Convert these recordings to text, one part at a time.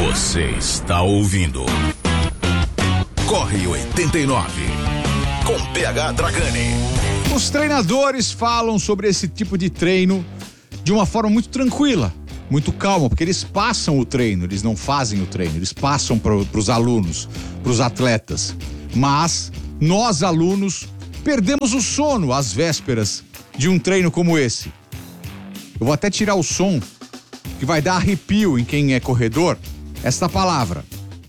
Você está ouvindo Corre 89 com PH Dragani. Os treinadores falam sobre esse tipo de treino de uma forma muito tranquila, muito calma, porque eles passam o treino, eles não fazem o treino, eles passam para os alunos, para os atletas. Mas nós, alunos, perdemos o sono às vésperas de um treino como esse. Eu vou até tirar o som, que vai dar arrepio em quem é corredor. Esta palavra: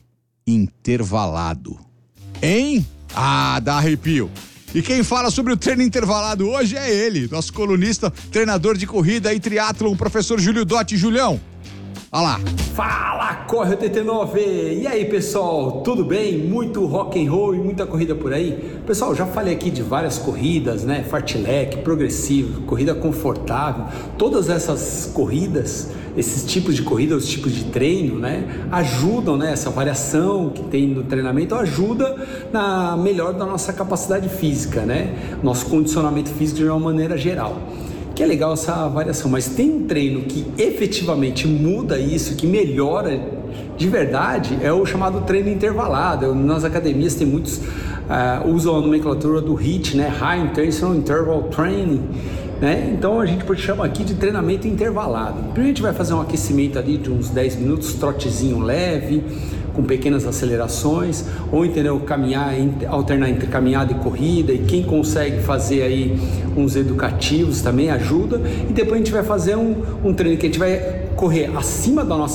intervalado. Hein? Ah, dá arrepio. E quem fala sobre o treino intervalado hoje é ele, nosso colunista, treinador de corrida e triatlon, o professor Júlio Dotti. Julião, olha lá. Fala, Corre 89! E aí, pessoal, tudo bem? Muito rock and roll e muita corrida por aí? Pessoal, já falei aqui de várias corridas, né? Fartlek, progressivo, corrida confortável. Todas essas corridas, esses tipos de corrida, os tipos de treino, né? Ajudam, né? Essa variação que tem no treinamento ajuda na melhora da nossa capacidade física, né? Nosso condicionamento físico de uma maneira geral. Que é legal essa variação, mas tem um treino que efetivamente muda isso, que melhora de verdade, é o chamado treino intervalado. Nas academias tem muitos, usam a nomenclatura do HIIT, né? High Intentional Interval Training, né? Então a gente pode chamar aqui de treinamento intervalado. Primeiro a gente vai fazer um aquecimento ali de uns 10 minutos, trotezinho leve, com pequenas acelerações, ou entendeu, caminhar, alternar entre caminhada e corrida, e quem consegue fazer aí uns educativos também ajuda. E depois a gente vai fazer um treino que a gente vai correr acima da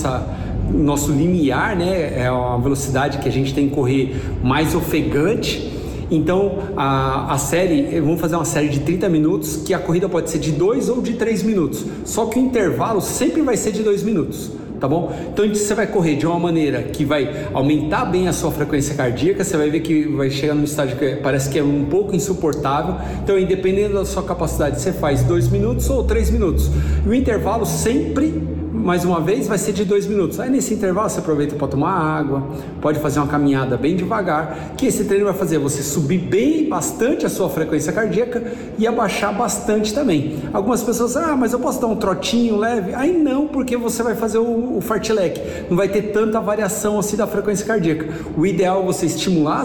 nosso limiar, né? É uma velocidade que a gente tem que correr mais ofegante. Então a série, vamos fazer uma série de 30 minutos, que a corrida pode ser de 2 ou de 3 minutos, só que o intervalo sempre vai ser de 2 minutos. Tá bom? Então você vai correr de uma maneira que vai aumentar bem a sua frequência cardíaca. Você vai ver que vai chegar num estágio que parece que é um pouco insuportável. Então, independente da sua capacidade, você faz 2 minutos ou 3 minutos. E o intervalo sempre, mais uma vez, vai ser de 2 minutos. Aí nesse intervalo você aproveita para tomar água, pode fazer uma caminhada bem devagar, que esse treino vai fazer você subir bem bastante a sua frequência cardíaca e abaixar bastante também. Algumas pessoas, mas eu posso dar um trotinho leve? Aí não, porque você vai fazer o fartlek, não vai ter tanta variação assim da frequência cardíaca. O ideal é você estimular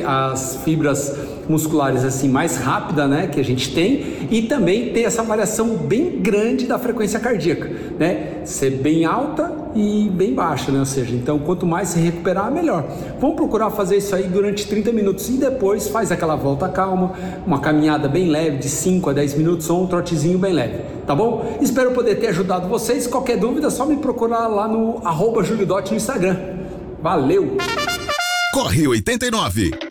as fibras musculares assim mais rápida, né, que a gente tem, e também ter essa variação bem grande da frequência cardíaca, né, ser bem alta e bem baixa, né, ou seja, então quanto mais se recuperar, melhor. Vamos procurar fazer isso aí durante 30 minutos e depois faz aquela volta calma, uma caminhada bem leve de 5 a 10 minutos ou um trotezinho bem leve, tá bom? Espero poder ter ajudado vocês. Qualquer dúvida é só me procurar lá no @JúlioDotti no Instagram. Valeu! Corre 89.